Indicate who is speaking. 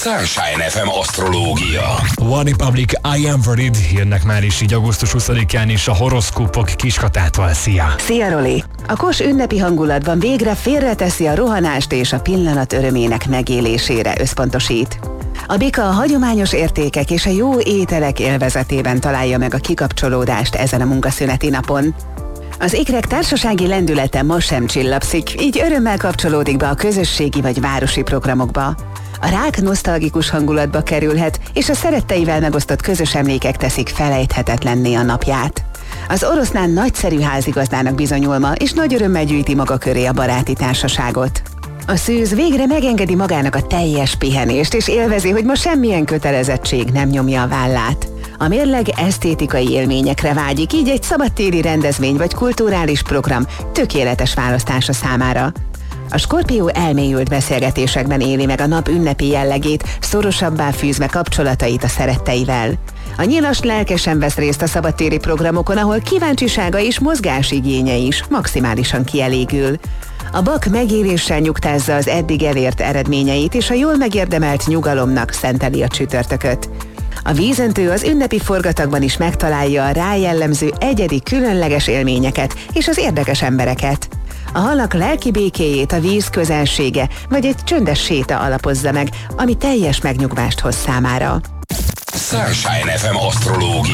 Speaker 1: Sunshine FM asztrológia.
Speaker 2: One Republic, I Am Worried jönnek már is így augusztus 20-án is a horoszkópok Kiskatától. Szia!
Speaker 3: Szia, Roli! A Kos ünnepi hangulatban végre félreteszi a rohanást és a pillanat örömének megélésére összpontosít. A Bika a hagyományos értékek és a jó ételek élvezetében találja meg a kikapcsolódást ezen a munkaszüneti napon. Az ikrek társasági lendülete most sem csillapszik, így örömmel kapcsolódik be a közösségi vagy városi programokba. A rák nosztalgikus hangulatba kerülhet, és a szeretteivel megosztott közös emlékek teszik felejthetetlenné a napját. Az orosznán nagyszerű házigazdának bizonyul ma, és nagy örömmel gyűjti maga köré a baráti társaságot. A szűz végre megengedi magának a teljes pihenést, és élvezi, hogy ma semmilyen kötelezettség nem nyomja a vállát. A mérleg esztétikai élményekre vágyik, így egy szabadtéri rendezvény vagy kulturális program tökéletes választása számára. A Skorpió elmélyült beszélgetésekben éli meg a nap ünnepi jellegét, szorosabbá fűzve kapcsolatait a szeretteivel. A nyilas lelkesen vesz részt a szabadtéri programokon, ahol kíváncsisága és mozgásigénye is maximálisan kielégül. A Bak megéréssel nyugtázza az eddig elért eredményeit, és a jól megérdemelt nyugalomnak szenteli a csütörtököt. A vízöntő az ünnepi forgatagban is megtalálja a rá jellemző egyedi, különleges élményeket és az érdekes embereket. A halak lelki békéjét a víz közelsége vagy egy csöndes séta alapozza meg, ami teljes megnyugvást hoz számára.
Speaker 1: Sunshine FM asztrológia.